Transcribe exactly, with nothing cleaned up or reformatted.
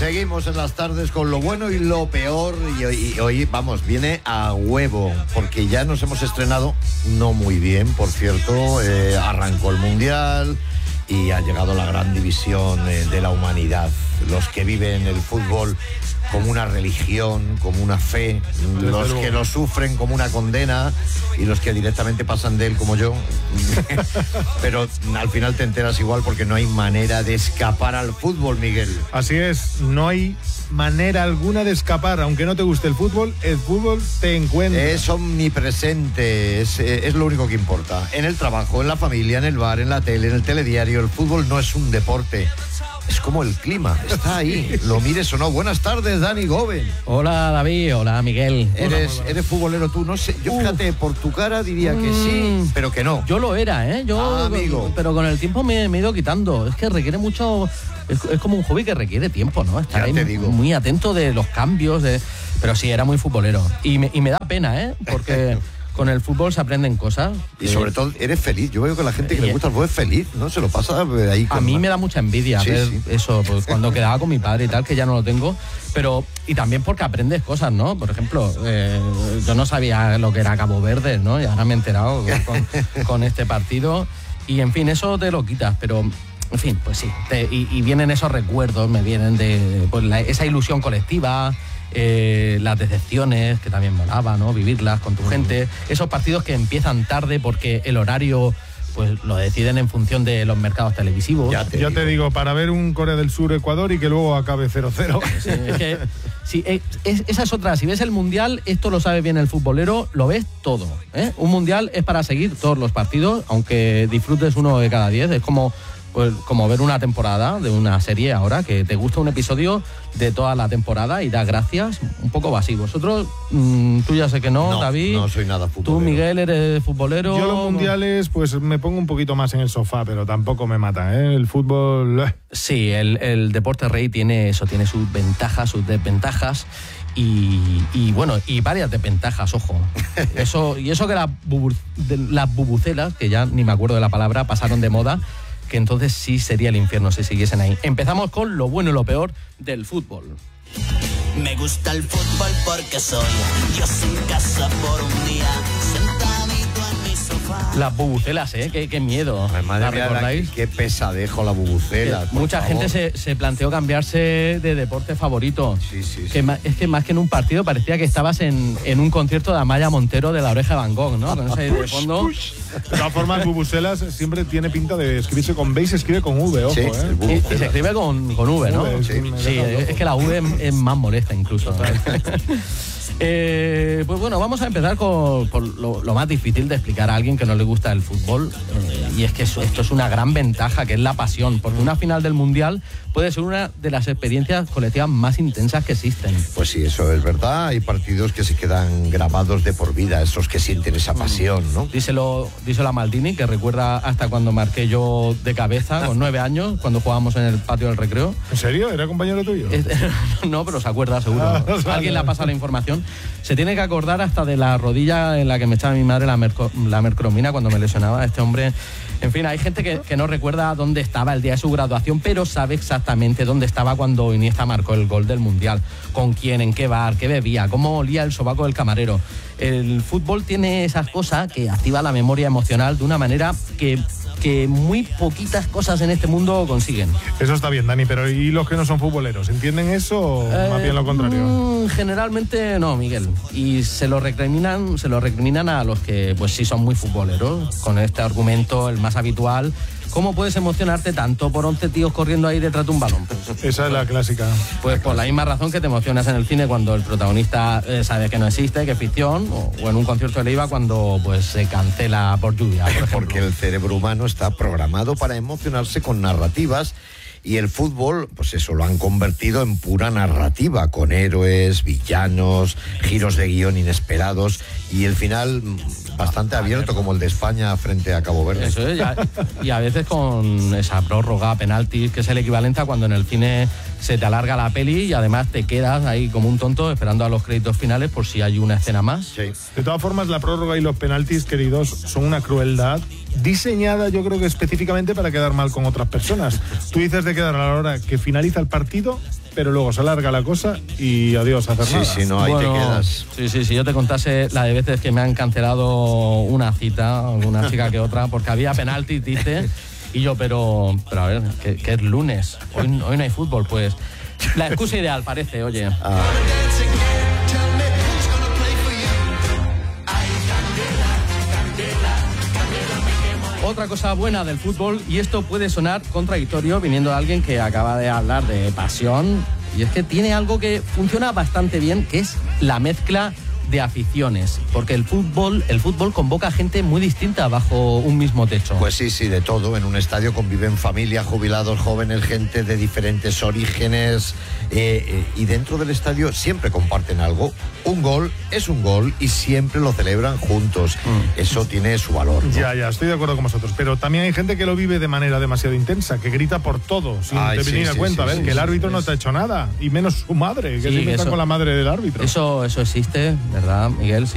Seguimos en las tardes con lo bueno y lo peor y hoy, y hoy, vamos, viene a huevo porque ya nos hemos estrenado, no muy bien, por cierto, eh, arrancó el Mundial y ha llegado la gran división eh, de la humanidad, los que viven el fútbol como una religión, como una fe, los que lo sufren como una condena y los que directamente pasan de él como yo. Pero al final te enteras igual porque no hay manera de escapar al fútbol, Miguel. Así es, no hay manera alguna de escapar, aunque no te guste el fútbol, el fútbol te encuentra. Es omnipresente, es, es lo único que importa. En el trabajo, en la familia, en el bar, en la tele, en el telediario, el fútbol no es un deporte. Es como el clima, está ahí, lo mires o no. Buenas tardes, Dani Goben. Hola, David, hola, Miguel. ¿Eres, hola, eres futbolero tú? No sé, yo fíjate, por tu cara diría que sí, pero que no. Yo lo era, ¿eh? Yo, ah, amigo. Pero con el tiempo me, me he ido quitando. Es que requiere mucho, es, es como un hobby que requiere tiempo, ¿no? Estar ahí muy atento de los cambios, de, pero sí, era muy futbolero. Y me, y me da pena, ¿eh? Porque... con el fútbol se aprenden cosas. Y sobre todo eres feliz. Yo veo que la gente que le gusta el fútbol es feliz, ¿no? Se lo pasa ahí con... A mí me da mucha envidia sí, ver sí. eso, pues cuando quedaba con mi padre y tal, que ya no lo tengo. Pero, y también porque aprendes cosas, ¿no? Por ejemplo, eh, yo no sabía lo que era Cabo Verde, ¿no? Y ahora me he enterado con, con este partido. Y en fin, eso te lo quitas, pero... En fin, pues sí. Te, y, y vienen esos recuerdos, me vienen de pues, la, esa ilusión colectiva... Eh, las decepciones, que también molaba, ¿no? Vivirlas con tu gente. Esos partidos que empiezan tarde porque el horario pues lo deciden en función de los mercados televisivos. Ya te, Yo digo. te digo, para ver un Corea del Sur Ecuador y que luego acabe cero cero. Sí, es que, sí, es, esa es otra. Si ves el Mundial, esto lo sabe bien el futbolero, lo ves todo, ¿eh? Un Mundial es para seguir todos los partidos, aunque disfrutes uno de cada diez. Es como... Pues como ver una temporada de una serie ahora, que te gusta un episodio de toda la temporada y da gracias, un poco así. Vosotros, mmm, tú ya sé que no, no, David. No soy nada futbolero. Tú, Miguel, eres futbolero. Yo los mundiales, pues me pongo un poquito más en el sofá, pero tampoco me mata, ¿eh? El fútbol... Sí, el, el deporte rey tiene eso, tiene sus ventajas, sus desventajas. Y, y bueno, y varias desventajas, ojo. Eso, y eso que las, bubu, de, las bubucelas, que ya ni me acuerdo de la palabra, pasaron de moda, que entonces sí sería el infierno si siguiesen ahí. Empezamos con lo bueno y lo peor del fútbol. Me gusta el fútbol porque soy yo sin casa por un día, sentadito en mi sofá. Las bubucelas, ¿eh? Qué, qué miedo. Ay, madre ¿La mía, recordáis? La, qué pesadejo la bubucela. Mucha favor. gente se, se planteó cambiarse de deporte favorito. Sí, sí, que sí. Ma, es que más que en un partido parecía que estabas en, en un concierto de Amaya Montero de La Oreja de Van Gogh, ¿no? Con ese de fondo. De todas formas, bubucelas siempre tiene pinta de escribirse con B y se escribe con V, ojo, sí, ¿eh? Y, y se escribe con, con V, ¿no? V, sí, sí, sí es, es que la V es, es más molesta incluso. Eh, pues bueno, vamos a empezar con, con lo, lo más difícil de explicar a alguien que no le gusta el fútbol, eh, y es que eso, esto es una gran ventaja, que es la pasión, porque una final del Mundial puede ser una de las experiencias colectivas más intensas que existen. Pues sí, eso es verdad, hay partidos que se quedan grabados de por vida, esos que sienten esa pasión, ¿no? Díselo, díselo a Maldini, que recuerda hasta cuando marqué yo de cabeza, con nueve años, cuando jugábamos en el patio del recreo. ¿En serio? ¿Era compañero tuyo? No, pero se acuerda seguro. Ah, alguien le ha pasado la información. Se tiene que acordar hasta de la rodilla en la que me echaba mi madre la, merco, la mercromina cuando me lesionaba este hombre. En fin, hay gente que, que no recuerda dónde estaba el día de su graduación, pero sabe exactamente dónde estaba cuando Iniesta marcó el gol del Mundial, con quién, en qué bar, qué bebía, cómo olía el sobaco del camarero. El fútbol tiene esas cosas que activa la memoria emocional de una manera que... que muy poquitas cosas en este mundo consiguen. Eso está bien, Dani, pero ¿y los que no son futboleros? ¿Entienden eso o eh, más bien lo contrario? Mmm, generalmente no, Miguel. Y se lo recriminan, se lo recriminan a los que pues sí son muy futboleros, con este argumento, el más habitual. ¿Cómo puedes emocionarte tanto por once tíos corriendo ahí detrás de un balón? Esa es la clásica. Pues por la misma razón que te emocionas en el cine cuando el protagonista eh, sabe que no existe, que es ficción, o, o en un concierto de Leiva cuando pues se cancela por lluvia, por ejemplo. Porque el cerebro humano está programado para emocionarse con narrativas. Y el fútbol, pues eso, lo han convertido en pura narrativa, con héroes, villanos, giros de guión inesperados y el final bastante abierto, como el de España frente a Cabo Verde. Eso es, y a, y a veces con esa prórroga, penaltis, que es el equivalente a cuando en el cine se te alarga la peli y además te quedas ahí como un tonto esperando a los créditos finales por si hay una escena más. Sí. De todas formas, la prórroga y los penaltis, queridos, son una crueldad diseñada, yo creo que específicamente para quedar mal con otras personas. Tú dices de quedar a la hora que finaliza el partido pero luego se alarga la cosa y adiós a hacer Sí, nada. sí, no, ahí Bueno, te quedas. Sí, sí, sí, yo te contase la de veces que me han cancelado una cita, una chica que otra, porque había penalti, dice, y yo, pero, pero a ver, que, que es lunes, hoy, hoy no hay fútbol, pues la excusa ideal parece, oye. Ah. Otra cosa buena del fútbol, y esto puede sonar contradictorio viniendo de alguien que acaba de hablar de pasión, y es que tiene algo que funciona bastante bien, que es la mezcla de aficiones, porque el fútbol, el fútbol convoca a gente muy distinta bajo un mismo techo. Pues sí, sí, de todo. En un estadio conviven familias, jubilados, jóvenes, gente de diferentes orígenes, eh, eh, y dentro del estadio siempre comparten algo. Un gol es un gol y siempre lo celebran juntos. Mm. Eso tiene su valor, ¿no? Ya, ya, estoy de acuerdo con vosotros, pero también hay gente que lo vive de manera demasiado intensa, que grita por todo, sin Ay, te sí, venir a sí, cuenta, sí, a ver, sí, que el sí, árbitro sí, no es. te ha hecho nada, y menos su madre, que Sí, siempre está eso- con la madre del árbitro. Eso, eso existe, ¿verdad, Miguel?